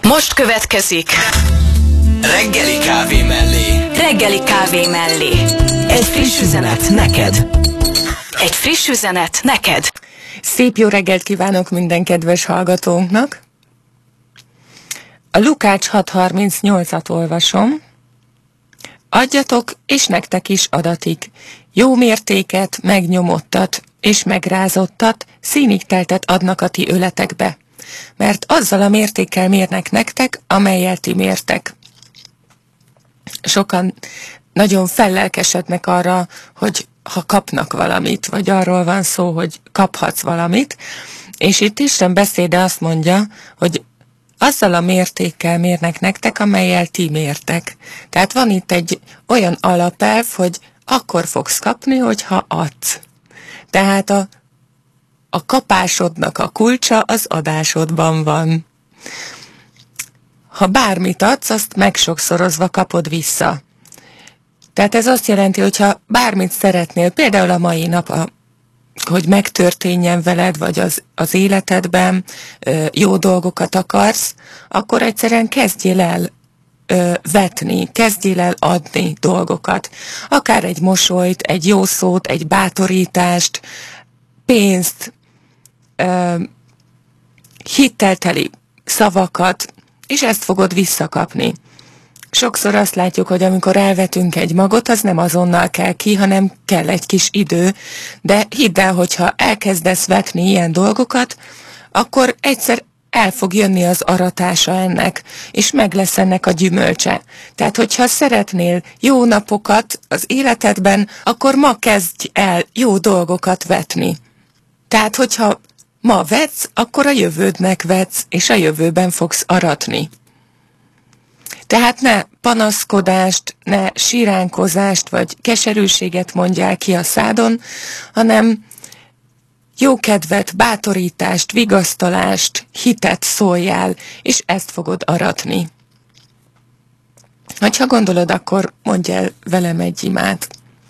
Most következik Reggeli kávé mellé. Reggeli kávé mellé. Egy friss üzenet neked. Egy friss üzenet neked. Szép jó reggelt kívánok minden kedves hallgatónknak. A Lukács 6.38-at olvasom. Adjatok, és nektek is adatik. Jó mértéket, megnyomottat és megrázottat, színig teltet adnak a ti öletekbe. Mert azzal a mértékkel mérnek nektek, amellyel ti mértek. Sokan nagyon fellelkesednek arra, hogy ha kapnak valamit, vagy arról van szó, hogy kaphatsz valamit, és itt Isten beszéde azt mondja, hogy azzal a mértékkel mérnek nektek, amellyel ti mértek. Tehát van itt egy olyan alapelv, hogy akkor fogsz kapni, hogyha adsz. Tehát a kapásodnak a kulcsa az adásodban van. Ha bármit adsz, azt megsokszorozva kapod vissza. Tehát ez azt jelenti, hogyha bármit szeretnél, például a mai nap, hogy megtörténjen veled, vagy az életedben jó dolgokat akarsz, akkor egyszerűen kezdjél el vetni, kezdjél el adni dolgokat. Akár egy mosolyt, egy jó szót, egy bátorítást, pénzt, hittelteli szavakat, és ezt fogod visszakapni. Sokszor azt látjuk, hogy amikor elvetünk egy magot, az nem azonnal kell ki, hanem kell egy kis idő, de hidd el, hogyha elkezdesz vetni ilyen dolgokat, akkor egyszer el fog jönni az aratása ennek, és meg lesz ennek a gyümölcse. Tehát, hogyha szeretnél jó napokat az életedben, akkor ma kezdj el jó dolgokat vetni. Tehát, hogyha ma vetsz, akkor a jövődnek vetsz, és a jövőben fogsz aratni. Tehát ne panaszkodást, ne siránkozást, vagy keserűséget mondjál ki a szádon, hanem jókedvet, bátorítást, vigasztalást, hitet szóljál, és ezt fogod aratni. Ha gondolod, akkor mondj el velem egy imát.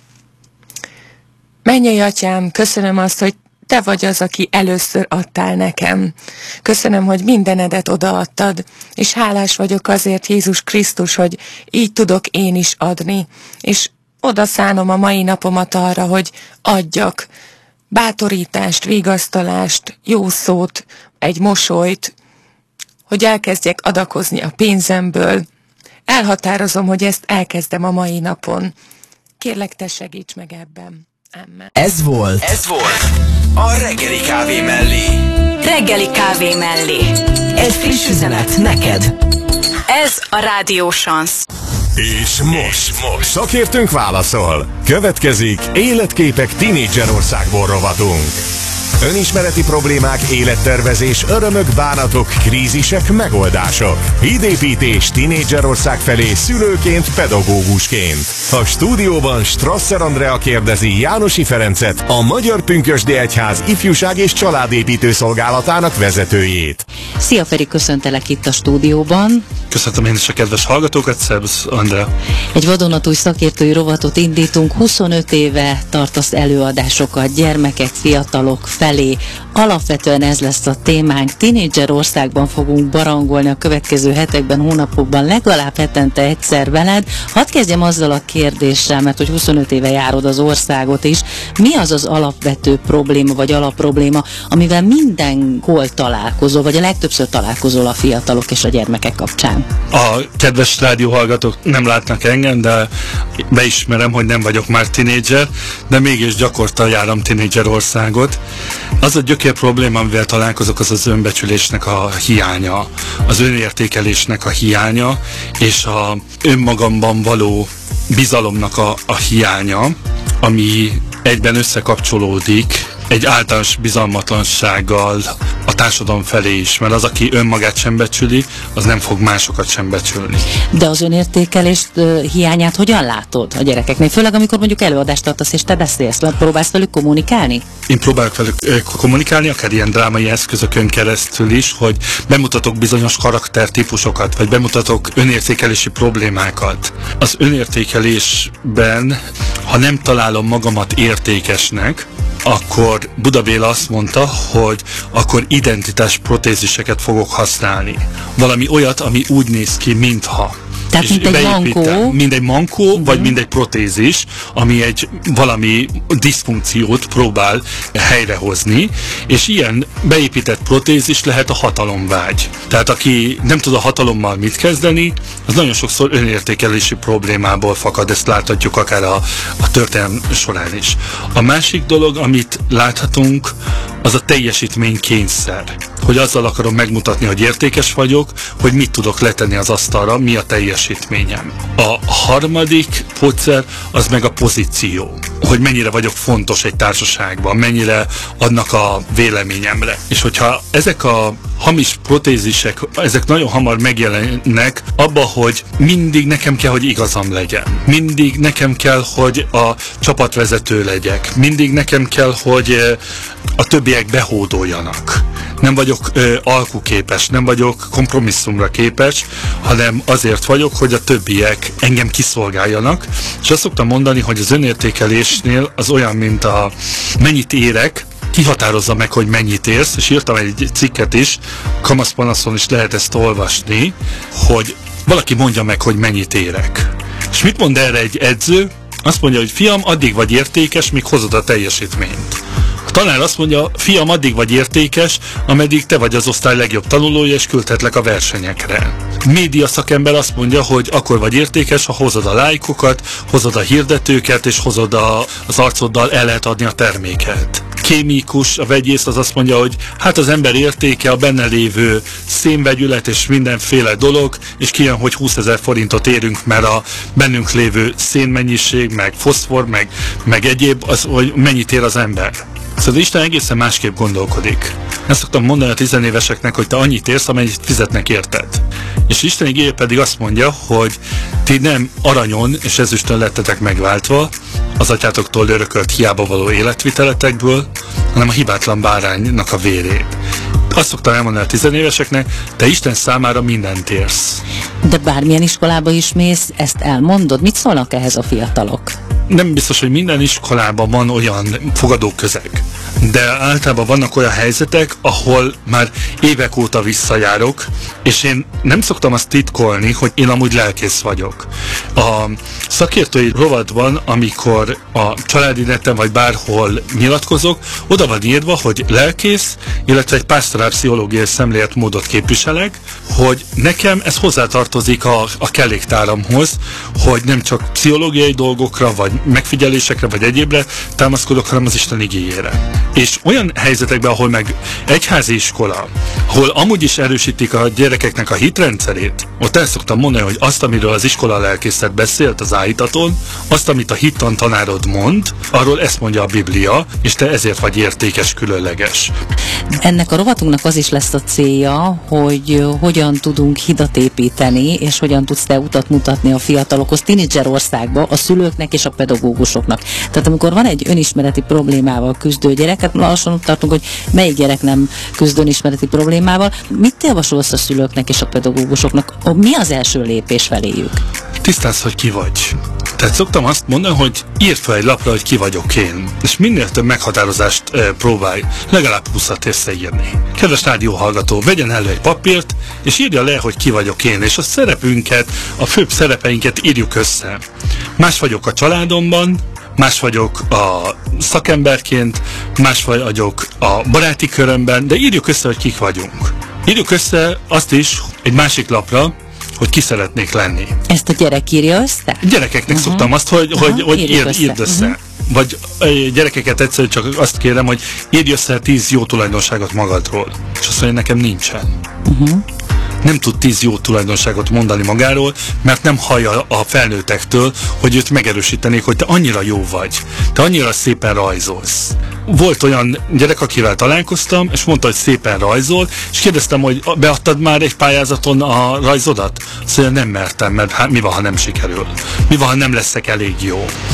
Mennyei Atyám, köszönöm azt, hogy te vagy az, aki először adtál nekem. Köszönöm, hogy mindenedet odaadtad, és hálás vagyok azért, Jézus Krisztus, hogy így tudok én is adni, és odaszánom a mai napomat arra, hogy adjak bátorítást, vigasztalást, jó szót, egy mosolyt, hogy elkezdjek adakozni a pénzemből. Elhatározom, hogy ezt elkezdem a mai napon. Kérlek, te segíts meg ebben. Amen. Ez volt a Reggeli kávé mellé. Reggeli kávé mellé. Egy friss üzenet neked. Ez a Rádió Sansz. És most szakértőnk válaszol. Következik Életképek Tínédzserországból rovatunk. Önismereti problémák, élettervezés, örömök, bánatok, krízisek, megoldások. Hídépítés Tínédzserország felé szülőként, pedagógusként. A stúdióban Strasser Andrea kérdezi Jánosi Ferencet, a Magyar Pünkösdi Egyház ifjúság és családépítő szolgálatának vezetőjét. Szia Feri, köszöntelek itt a stúdióban. Köszöntöm én is a kedves hallgatókat, szervusz Andrea. Egy vadonatúj szakértői rovatot indítunk, 25 éve tartasz előadásokat gyermekek, fiatalok felé. Alapvetően ez lesz a témánk. Tínédzserországban fogunk barangolni a következő hetekben, hónapokban, legalább hetente egyszer veled. Hadd kezdjem azzal a kérdéssel, mert hogy 25 éve járod az országot is. Mi az az alapvető probléma, vagy alapprobléma, amivel mindenhol találkozol, vagy a legtöbbször találkozol a fiatalok és a gyermekek kapcsán? A kedves rádióhallgatók nem látnak engem, de beismerem, hogy nem vagyok már tínédzser, de mégis gyakorta járom Tínédzserországot. Az a gyökér probléma, amivel találkozok, az az önbecsülésnek a hiánya, az önértékelésnek a hiánya, és a önmagamban való bizalomnak a hiánya, ami egyben összekapcsolódik egy általános bizalmatlansággal a társadalom felé is, mert az, aki önmagát sem becsüli, az nem fog másokat sem becsülni. De az önértékelést hiányát hogyan látod a gyerekeknél? Főleg amikor mondjuk előadást tartasz és te beszélsz, mert próbálsz velük kommunikálni? Én próbálok velük kommunikálni, akár ilyen drámai eszközökön keresztül is, hogy bemutatok bizonyos karaktertípusokat, vagy bemutatok önértékelési problémákat. Az önértékelésben, ha nem találom magamat értékesnek, akkor Buda Béla azt mondta, hogy akkor identitás protéziseket fogok használni. Valami olyat, ami úgy néz ki, mintha. Tehát mint egy mankó, vagy mint egy protézis, ami egy valami diszfunkciót próbál helyrehozni, és ilyen beépített protézis lehet a hatalomvágy. Tehát aki nem tud a hatalommal mit kezdeni, az nagyon sokszor önértékelési problémából fakad, ezt láthatjuk akár a történelem során is. A másik dolog, amit láthatunk, az a teljesítménykényszer. Hogy azzal akarom megmutatni, hogy értékes vagyok, hogy mit tudok letenni az asztalra, mi a teljesítményem. A harmadik módszer az meg a pozíció. Hogy mennyire vagyok fontos egy társaságban, mennyire adnak a véleményemre. És hogyha ezek a hamis protézisek, ezek nagyon hamar megjelennek abba, hogy mindig nekem kell, hogy igazam legyen. Mindig nekem kell, hogy a csapatvezető legyek. Mindig nekem kell, hogy a többiek behódoljanak. Nem vagyok alkuképes, nem vagyok kompromisszumra képes, hanem azért vagyok, hogy a többiek engem kiszolgáljanak. És azt szoktam mondani, hogy az önértékelésnél az olyan, mint a mennyit érek, kihatározza meg, hogy mennyit érsz, és írtam egy cikket is, Kamaszpanaszon is lehet ezt olvasni, hogy valaki mondja meg, hogy mennyit érek. És mit mond erre egy edző? Azt mondja, hogy fiam, addig vagy értékes, míg hozod a teljesítményt. A tanár azt mondja, fiam, addig vagy értékes, ameddig te vagy az osztály legjobb tanulója, és küldhetlek a versenyekre. Média szakember azt mondja, hogy akkor vagy értékes, ha hozod a lájkokat, hozod a hirdetőket, és hozod az arcoddal el lehet adni a terméket. Kémikus, a vegyész az azt mondja, hogy hát az ember értéke a benne lévő szénvegyület és mindenféle dolog, és kijön, hogy 20 000 forintot érünk, mert a bennünk lévő szénmennyiség, meg foszfor, meg egyéb, az, hogy mennyit ér az ember. Szóval Isten egészen másképp gondolkodik. Ezt szoktam mondani a 10 éveseknek, hogy te annyit érsz, amennyit fizetnek érted. És Isten igéje pedig azt mondja, hogy ti nem aranyon és ezüstön lettetek megváltva, az atyátoktól örökölt hiába való életviteletekből, hanem a hibátlan báránynak a vérét. Azt szoktam elmondani a 10 éveseknek, te Isten számára mindent érsz. De bármilyen iskolába is mész, ezt elmondod? Mit szólnak ehhez a fiatalok? Nem biztos, hogy minden iskolában van olyan fogadóközeg, de általában vannak olyan helyzetek, ahol már évek óta visszajárok, és én nem szoktam azt titkolni, hogy én amúgy lelkész vagyok. A szakértői rovatban, amikor a családi neten vagy bárhol nyilatkozok, oda van írva, hogy lelkész, illetve egy pásztorálpszichológiai szemléletmódot képviselek, hogy nekem ez hozzátartozik a kelléktáramhoz, hogy nem csak pszichológiai dolgokra, vagy megfigyelésekre, vagy egyébre támaszkodok, hanem az Isten igéjére. És olyan helyzetekben, ahol meg egyházi iskola, ahol amúgy is erősítik a gyerekeknek a hitrendszerét, ott el szoktam mondani, hogy azt, amiről az iskola lelkészet beszélt az áhítaton, azt, amit a hittan tanárod mond, arról ezt mondja a Biblia, és te ezért vagy értékes, különleges. Ennek a rovatunknak az is lesz a célja, hogy hogyan tudunk hidat építeni, és hogyan tudsz te utat mutatni a fiatalokhoz, Tínédzserországba, a szülőknek és a pedagógusoknak. Tehát amikor van egy önismereti problémával küzdő gyerek, hát lassan ott tartunk, hogy melyik gyerek nem küzd önismereti problémával. Mit te javasolsz a szülőknek és a pedagógusoknak? Mi az első lépés feléjük? Tisztázd, hogy ki vagy. Tehát szoktam azt mondani, hogy írd fel egy lapra, hogy ki vagyok én. És minél több meghatározást próbálj, legalább 20-at összeírni. Kedves rádióhallgató, vegyen elő egy papírt, és írja le, hogy ki vagyok én. És a szerepünket, a főbb szerepeinket írjuk össze. Más vagyok a családomban, más vagyok a szakemberként, más vagyok a baráti körömben, de írjuk össze, hogy kik vagyunk. Írjuk össze azt is egy másik lapra, hogy ki szeretnék lenni. Ezt a gyerek írja össze? Gyerekeknek szoktam azt, hogy írd össze. Vagy gyerekeket egyszerűen csak azt kérem, hogy írj össze 10 jó tulajdonságot magadról. És azt mondja, nekem nincsen. Nem tud 10 jó tulajdonságot mondani magáról, mert nem hallja a felnőttektől, hogy őt megerősítenék, hogy te annyira jó vagy, te annyira szépen rajzolsz. Volt olyan gyerek, akivel találkoztam, és mondta, hogy szépen rajzol, és kérdeztem, hogy beadtad már egy pályázaton a rajzodat? Azt mondja, nem mertem, mert mi van, ha nem sikerül? Mi van, ha nem leszek elég jó?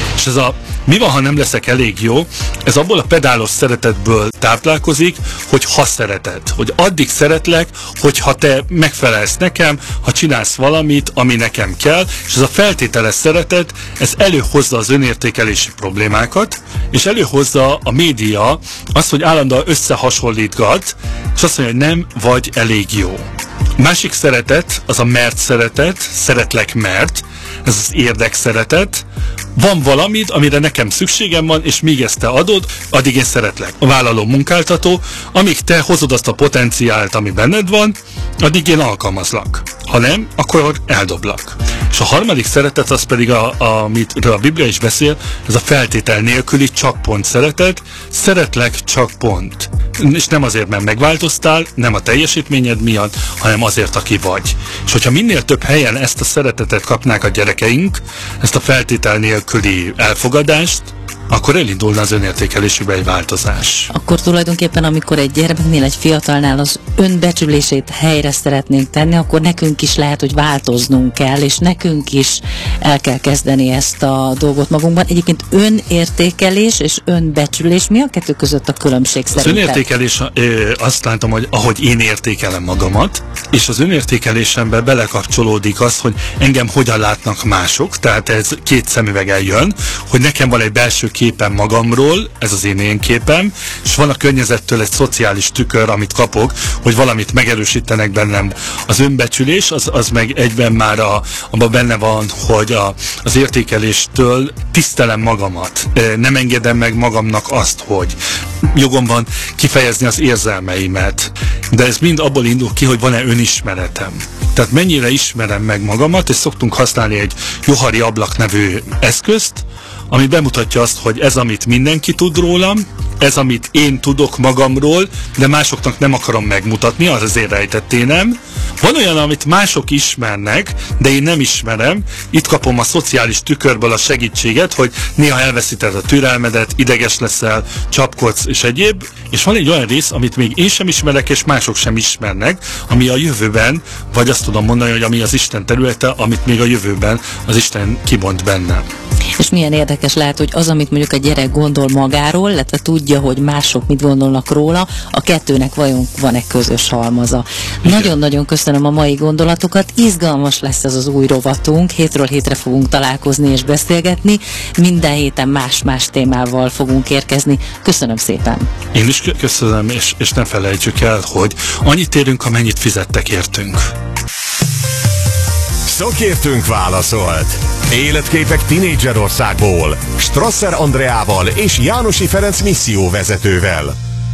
És ez a mi van, ha nem leszek elég jó, ez abból a pedálos szeretetből táplálkozik, hogy ha szereted, hogy addig szeretlek, hogyha te megfelelsz nekem, ha csinálsz valamit, ami nekem kell, és ez a feltételes szeretet, ez előhozza az önértékelési problémákat, és előhozza a média azt, hogy állandóan összehasonlítgat, és azt mondja, hogy nem vagy elég jó. Másik szeretet, az a mert szeretet, szeretlek mert, ez az érdekszeretet. Van valamit, amire nekem szükségem van, és míg ezt te adod, addig én szeretlek. A vállaló munkáltató, amíg te hozod azt a potenciált, ami benned van, addig én alkalmazlak. Ha nem, akkor eldoblak. És a harmadik szeretet, az pedig, amitről a Biblia is beszél, ez a feltétel nélküli csak pont szeretet. Szeretlek csak pont. És nem azért, mert megváltoztál, nem a teljesítményed miatt, hanem azért, aki vagy. És hogyha minél több helyen ezt a szeretetet kapnák a gyerekeink, ezt a feltétel nélküli elfogadást, akkor elindulna az önértékelésükbe egy változás. Akkor tulajdonképpen, amikor egy gyermeknél, egy fiatalnál az önbecsülését helyre szeretnénk tenni, akkor nekünk is lehet, hogy változnunk kell, és nekünk is el kell kezdeni ezt a dolgot magunkban. Egyébként önértékelés és önbecsülés, mi a kettő között a különbség szerinted? Az önértékelés, azt látom, hogy ahogy én értékelem magamat, és az önértékelésembe belekapcsolódik az, hogy engem hogyan látnak mások, tehát ez két szemüveggel jön, hogy nekem van egy belső képen magamról, ez az én képem, és van a környezettől egy szociális tükör, amit kapok, hogy valamit megerősítenek bennem. Az önbecsülés, az meg egyben már abban benne van, hogy az értékeléstől tisztelem magamat. Nem engedem meg magamnak azt, hogy jogom van kifejezni az érzelmeimet. De ez mind abból indul ki, hogy van-e önismeretem. Tehát mennyire ismerem meg magamat, és szoktunk használni egy Johari ablak nevű eszközt, ami bemutatja azt, hogy ez, amit mindenki tud rólam, ez, amit én tudok magamról, de másoknak nem akarom megmutatni, az azért rejtetténem. Van olyan, amit mások ismernek, de én nem ismerem. Itt kapom a szociális tükörből a segítséget, hogy néha elveszíted a türelmedet, ideges leszel, csapkodsz és egyéb. És van egy olyan rész, amit még én sem ismerek, és mások sem ismernek, ami a jövőben, vagy azt tudom mondani, hogy ami az Isten területe, amit még a jövőben az Isten kibont bennem. És milyen érdekes lehet, hogy az, amit mondjuk a gyerek gondol magáról, illetve tudja, hogy mások mit gondolnak róla, a kettőnek vajon van-e közös halmaza. Nagyon-nagyon köszönöm a mai gondolatokat, izgalmas lesz ez az új rovatunk, hétről hétre fogunk találkozni és beszélgetni, minden héten más-más témával fogunk érkezni. Köszönöm szépen! Én is köszönöm, és ne felejtsük el, hogy annyit érünk, amennyit fizettek értünk. Szakértőnk válaszolt. Életképek Tinédzserországból. Strasser Andreával és Jánosi Ferenc misszióvezetővel.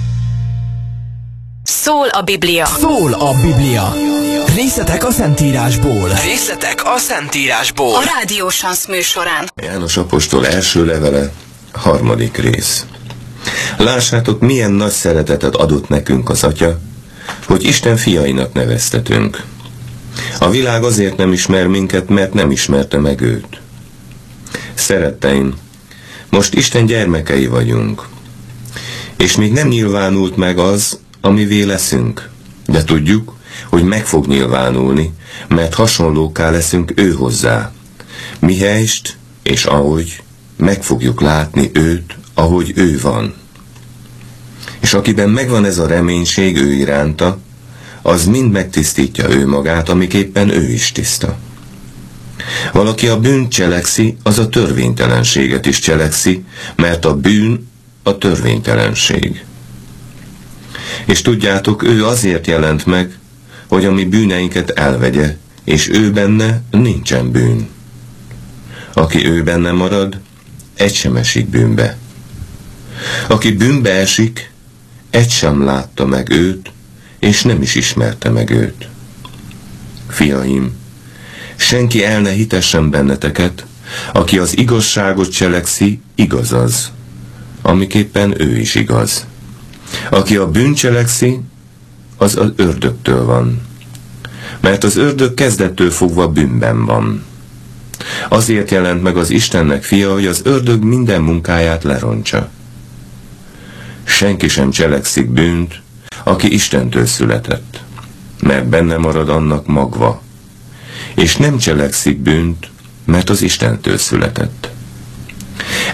Szól a Biblia. Szól a Biblia. Részletek a Szentírásból. Részletek a Szentírásból. A Rádió Sansz műsorán. János apostol első levele, 3. rész. Lássátok, milyen nagy szeretetet adott nekünk az Atya, hogy Isten fiainak neveztetünk. A világ azért nem ismer minket, mert nem ismerte meg őt. Szeretteim, most Isten gyermekei vagyunk, és még nem nyilvánult meg az, amivé leszünk, de tudjuk, hogy meg fog nyilvánulni, mert hasonlókká leszünk ő hozzá. Mihelyst és ahogy meg fogjuk látni őt, ahogy ő van. És akiben megvan ez a reménység ő iránta, az mind megtisztítja ő magát, amiképpen ő is tiszta. Valaki a bűnt cselekszi, az a törvénytelenséget is cselekszi, mert a bűn a törvénytelenség. És tudjátok, ő azért jelent meg, hogy a mi bűneinket elvegye, és ő benne nincsen bűn. Aki ő benne marad, egy sem esik bűnbe. Aki bűnbe esik, egy sem látta meg őt, és nem is ismerte meg őt. Fiaim, senki el ne hitessen benneteket, aki az igazságot cselekszi, igaz az, amiképpen ő is igaz. Aki a bűnt cselekszi, az az ördögtől van, mert az ördög kezdettől fogva bűnben van. Azért jelent meg az Istennek fia, hogy az ördög minden munkáját lerontsa. Senki sem cselekszik bűnt, aki Istentől született, mert benne marad annak magva, és nem cselekszik bűnt, mert az Istentől született.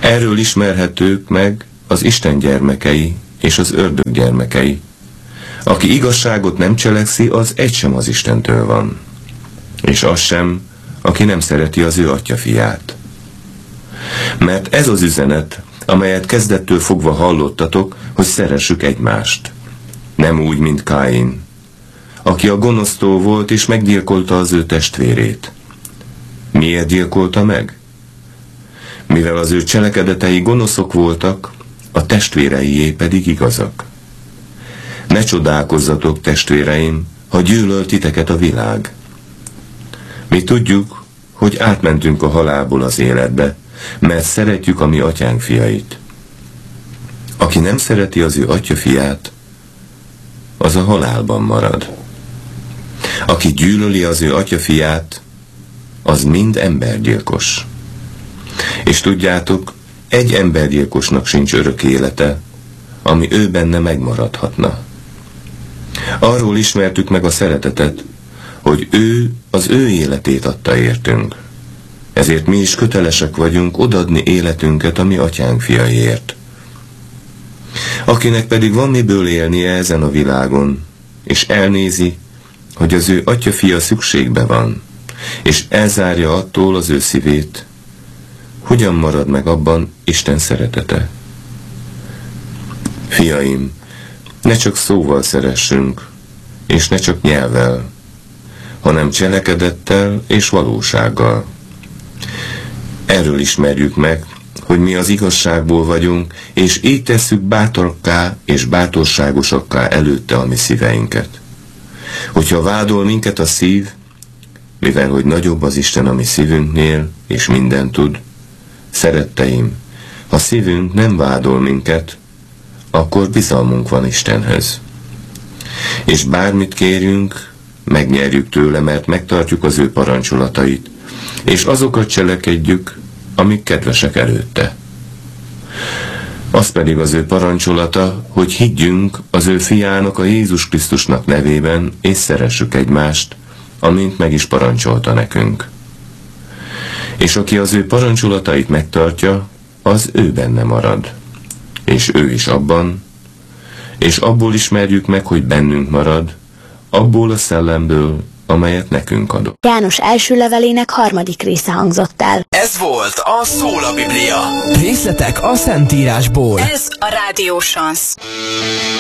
Erről ismerhetők meg az Isten gyermekei és az ördög gyermekei. Aki igazságot nem cselekszi, az egy sem az Istentől van, és az sem, aki nem szereti az ő atyafiát. Mert ez az üzenet, amelyet kezdettől fogva hallottatok, hogy szeressük egymást. Nem úgy, mint Káin, aki a gonosztól volt és meggyilkolta az ő testvérét. Miért gyilkolta meg? Mivel az ő cselekedetei gonoszok voltak, a testvéreié pedig igazak. Ne csodálkozzatok, testvéreim, ha gyűlöl titeket a világ. Mi tudjuk, hogy átmentünk a halálból az életbe, mert szeretjük a mi atyánk fiait. Aki nem szereti az ő atya fiát, az a halálban marad. Aki gyűlöli az ő atya fiát, az mind embergyilkos. És tudjátok, egy embergyilkosnak sincs örök élete, ami ő benne megmaradhatna. Arról ismertük meg a szeretetet, hogy ő az ő életét adta értünk. Ezért mi is kötelesek vagyunk odaadni életünket a mi atyánk fiaiért. Akinek pedig van miből élnie ezen a világon, és elnézi, hogy az ő atya fia szükségbe van, és elzárja attól az ő szívét, hogyan marad meg abban Isten szeretete? Fiaim, ne csak szóval szeressünk, és ne csak nyelvvel, hanem cselekedettel és valósággal. Erről ismerjük meg, hogy mi az igazságból vagyunk, és így tesszük bátorká és bátorságosakká előtte a mi szíveinket. Hogyha vádol minket a szív, mivel hogy nagyobb az Isten a mi szívünknél, és mindent tud, szeretteim, ha szívünk nem vádol minket, akkor bizalmunk van Istenhez. És bármit kérjünk, megnyerjük tőle, mert megtartjuk az ő parancsolatait, és azokat cselekedjük, amik kedvesek előtte. Az pedig az ő parancsolata, hogy higgyünk az ő fiának, a Jézus Krisztusnak nevében, és szeressük egymást, amint meg is parancsolta nekünk. És aki az ő parancsolatait megtartja, az ő benne marad, és ő is abban, és abból ismerjük meg, hogy bennünk marad, abból a szellemből, amelyet nekünk adott. János első levelének 3. része hangzott el. Ez volt a Szól a Biblia. Részletek a Szentírásból. Ez a Rádió Sansz.